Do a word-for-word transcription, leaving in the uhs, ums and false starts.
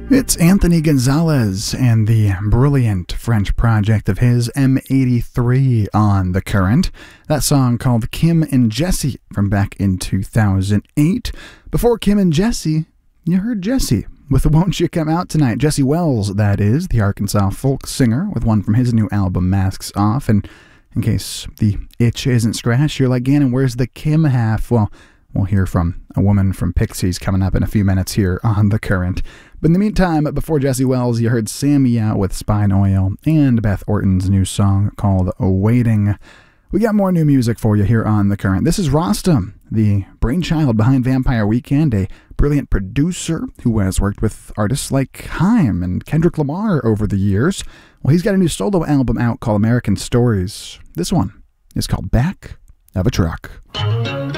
It's Anthony Gonzalez and the brilliant French project of his, M eighty-three, on The Current. That song called Kim and Jesse from back in two thousand eight. Before Kim and Jesse, you heard Jesse with Won't You Come Out Tonight. Jesse Wells, that is, the Arkansas folk singer, with one from his new album, Masks Off. And in case the itch isn't scratched, you're like, Gannon, where's the Kim half? Well, we'll hear from a woman from Pixies coming up in a few minutes here on The Current. But in the meantime, before Jesse Wells, you heard Sammy out with Spine Oil and Beth Orton's new song called Waiting. We got more new music for you here on The Current. This is Rostam, the brainchild behind Vampire Weekend, a brilliant producer who has worked with artists like Haim and Kendrick Lamar over the years. Well, he's got a new solo album out called American Stories. This one is called Back of a Truck.